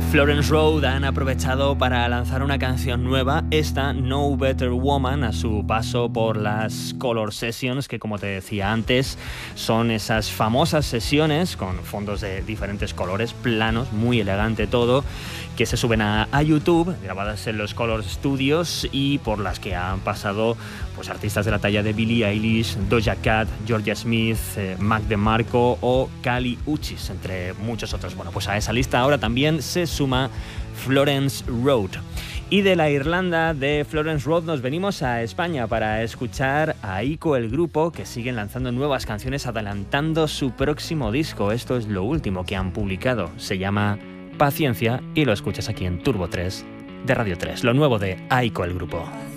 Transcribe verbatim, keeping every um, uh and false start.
Florence Road han aprovechado para lanzar una canción nueva, esta No Better Woman, a su paso por las Color Sessions, que como te decía antes, son esas famosas sesiones con fondos de diferentes colores, planos, muy elegante todo, que se suben a, a YouTube, grabadas en los Color Studios y por las que han pasado pues artistas de la talla de Billie Eilish, Doja Cat, Georgia Smith, eh, Mac DeMarco o Kali Uchis, entre muchos otros. Bueno, pues a esa lista ahora también se suma Florence Road. Y de la Irlanda de Florence Road nos venimos a España para escuchar a Aiko, el grupo, que siguen lanzando nuevas canciones adelantando su próximo disco. Esto es lo último que han publicado. Se llama Paciencia y lo escuchas aquí en Turbo tres de Radio tres. Lo nuevo de Aiko, el grupo.